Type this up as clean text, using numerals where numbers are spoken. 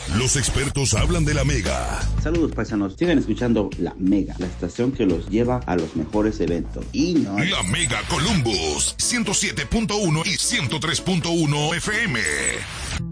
Los expertos hablan de la Mega. Saludos paisanos, sigan escuchando La Mega, la estación que los lleva a los mejores eventos. Y no... La Mega Columbus, 107.1 y 103.1 FM.